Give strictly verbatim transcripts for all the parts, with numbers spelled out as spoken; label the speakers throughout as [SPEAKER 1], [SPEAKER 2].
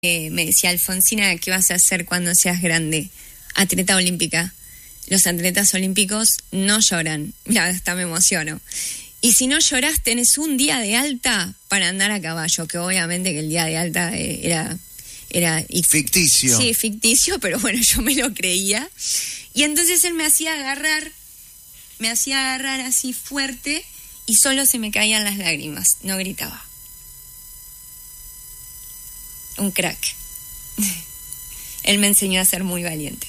[SPEAKER 1] Eh, me decía, Alfonsina, ¿qué vas a hacer cuando seas grande? Atleta olímpica. Los atletas olímpicos no lloran. Mira, hasta me emociono. Y si no llorás, tenés un día de alta para andar a caballo, que obviamente que el día de alta eh, era... era
[SPEAKER 2] ficticio.
[SPEAKER 1] Sí, ficticio, pero bueno, yo me lo creía. Y entonces él me hacía agarrar, me hacía agarrar así fuerte y solo se me caían las lágrimas, no gritaba. Un crack. Él me enseñó a ser muy valiente.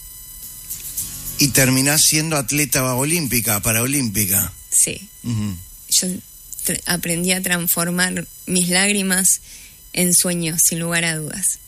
[SPEAKER 2] Y terminás siendo atleta olímpica, paraolímpica.
[SPEAKER 1] Sí.
[SPEAKER 2] Uh-huh.
[SPEAKER 1] Yo tr- aprendí a transformar mis lágrimas en sueños, sin lugar a dudas.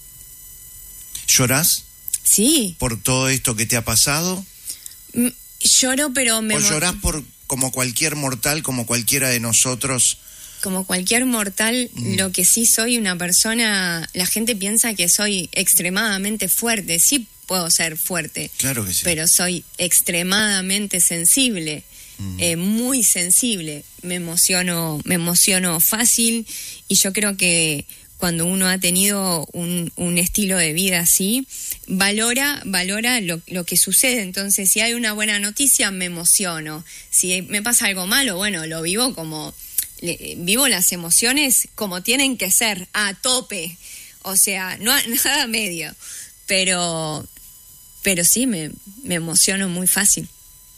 [SPEAKER 2] ¿Llorás?
[SPEAKER 1] Sí.
[SPEAKER 2] ¿Por todo esto que te ha pasado?
[SPEAKER 1] M- lloro, pero me...
[SPEAKER 2] ¿O
[SPEAKER 1] mo-
[SPEAKER 2] llorás por como cualquier mortal, como cualquiera de nosotros?
[SPEAKER 1] Como cualquier mortal, mm. lo que sí soy una persona... La gente piensa que soy extremadamente fuerte. Sí puedo ser fuerte.
[SPEAKER 2] Claro que sí.
[SPEAKER 1] Pero soy extremadamente sensible. Mm. Eh, muy sensible. Me emociono, me emociono fácil. Y yo creo que cuando uno ha tenido un, un estilo de vida así, valora, valora lo, lo que sucede. Entonces, si hay una buena noticia, me emociono. Si me pasa algo malo, bueno, lo vivo como... vivo las emociones como tienen que ser, a tope, o sea, no nada medio, pero pero sí, me, me emociono muy fácil.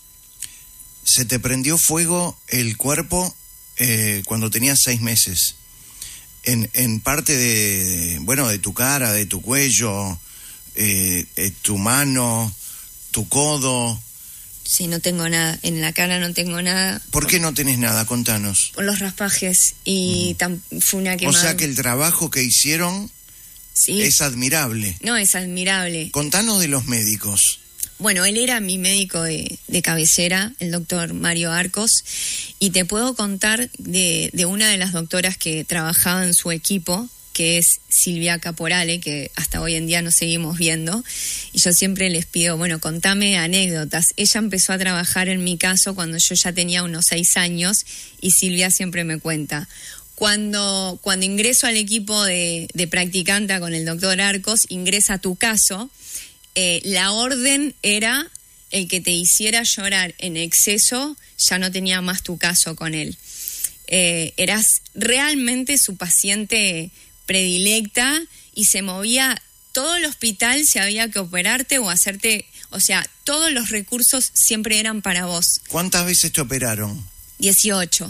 [SPEAKER 2] Se te prendió fuego el cuerpo eh, cuando tenías seis meses, en, en parte de, bueno, de tu cara, de tu cuello, eh, eh, tu mano, tu codo.
[SPEAKER 1] Sí, no tengo nada. En la cara no tengo nada.
[SPEAKER 2] ¿Por qué no tenés nada? Contanos.
[SPEAKER 1] Por los raspajes y uh-huh. tam, fue una quemada.
[SPEAKER 2] O sea que el trabajo que hicieron
[SPEAKER 1] sí.
[SPEAKER 2] es admirable.
[SPEAKER 1] No, es admirable.
[SPEAKER 2] Contanos de los médicos.
[SPEAKER 1] Bueno, él era mi médico de, de cabecera, el doctor Mario Arcos, y te puedo contar de, de una de las doctoras que trabajaba en su equipo, que es Silvia Caporale, que hasta hoy en día nos seguimos viendo, y yo siempre les pido, bueno, contame anécdotas. Ella empezó a trabajar en mi caso cuando yo ya tenía unos seis años, y Silvia siempre me cuenta. Cuando, cuando ingreso al equipo de, de practicanta con el doctor Arcos, ingresa a tu caso, eh, la orden era el que te hiciera llorar en exceso, ya no tenía más tu caso con él. Eh, eras realmente su paciente predilecta y se movía todo el hospital si había que operarte o hacerte, o sea, todos los recursos siempre eran para vos.
[SPEAKER 2] ¿Cuántas veces te operaron?
[SPEAKER 1] dieciocho.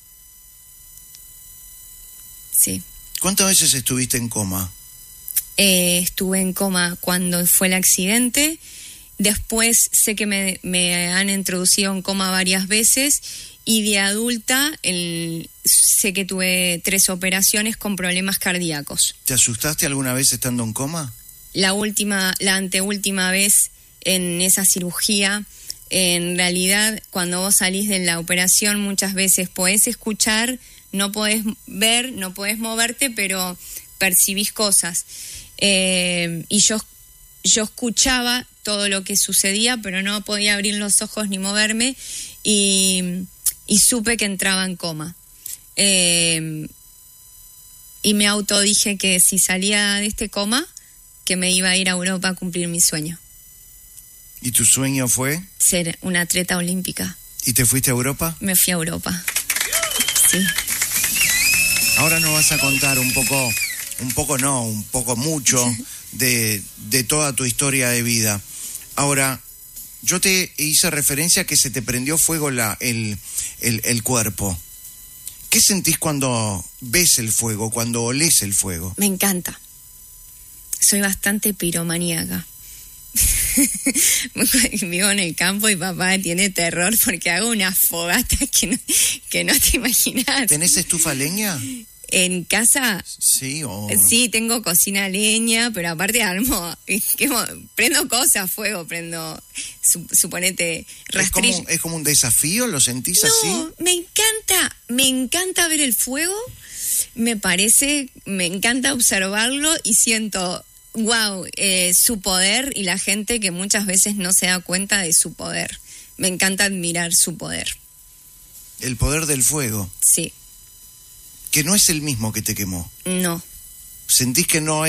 [SPEAKER 1] Sí.
[SPEAKER 2] ¿Cuántas veces estuviste en coma?
[SPEAKER 1] Eh, estuve en coma cuando fue el accidente. Después sé que me, me han introducido en coma varias veces. Y de adulta, el, sé que tuve tres operaciones con problemas cardíacos.
[SPEAKER 2] ¿Te asustaste alguna vez estando en coma?
[SPEAKER 1] La última, la anteúltima vez en esa cirugía, en realidad, cuando vos salís de la operación, muchas veces podés escuchar, no podés ver, no podés moverte, pero percibís cosas. Eh, y yo, yo escuchaba todo lo que sucedía, pero no podía abrir los ojos ni moverme, y... y supe que entraba en coma. Eh, y me autodije que si salía de este coma, que me iba a ir a Europa a cumplir mi sueño.
[SPEAKER 2] ¿Y tu sueño fue?
[SPEAKER 1] Ser una atleta olímpica.
[SPEAKER 2] ¿Y te fuiste a Europa?
[SPEAKER 1] Me fui a Europa. Sí.
[SPEAKER 2] Ahora nos vas a contar un poco, un poco no, un poco mucho, de, de toda tu historia de vida. Ahora... yo te hice referencia a que se te prendió fuego la, el, el, el cuerpo. ¿Qué sentís cuando ves el fuego, cuando olés el fuego?
[SPEAKER 1] Me encanta. Soy bastante piromaníaca. Vivo en el campo y papá tiene terror porque hago unas fogatas que no, que no te imaginas.
[SPEAKER 2] ¿Tenés estufa leña?
[SPEAKER 1] En casa,
[SPEAKER 2] sí, o...
[SPEAKER 1] sí, tengo cocina a leña, pero aparte armo, quemo, prendo cosas a fuego, prendo, su, suponete, rastrillo.
[SPEAKER 2] ¿Es como, ¿Es como un desafío? ¿Lo sentís
[SPEAKER 1] no,
[SPEAKER 2] así?
[SPEAKER 1] No, me encanta, me encanta ver el fuego, me parece, me encanta observarlo y siento, wow, eh, su poder y la gente que muchas veces no se da cuenta de su poder. Me encanta admirar su poder.
[SPEAKER 2] El poder del fuego.
[SPEAKER 1] Sí.
[SPEAKER 2] Que no es el mismo que te quemó.
[SPEAKER 1] No,
[SPEAKER 2] ¿Sentís que no